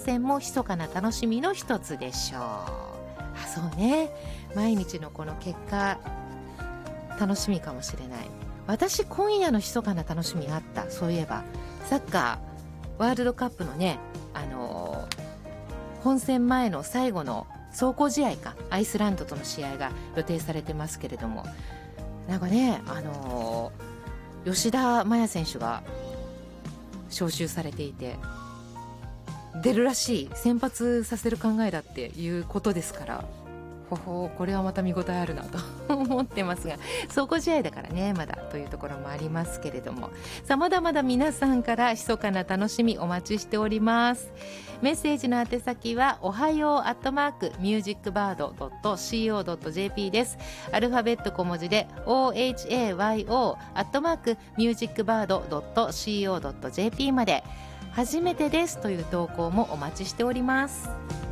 戦も密かな楽しみの一つでしょう。そうね、毎日のこの結果楽しみかもしれない。私今夜の密かな楽しみあった。そういえばサッカーワールドカップのね、本戦前の最後の壮行試合か、アイスランドとの試合が予定されてますけれども、なんかね、吉田麻也選手が招集されていて出るらしい。先発させる考えだっていうことですから、これはまた見応えあるなと思ってますが、壮行試合だからねまだというところもありますけれども、まだまだ皆さんから密かな楽しみお待ちしております。メッセージの宛先はおはよう@musicbird.co.jp です。アルファベット小文字で ohayo@musicbird.co.jp まで。初めてですという投稿もお待ちしております。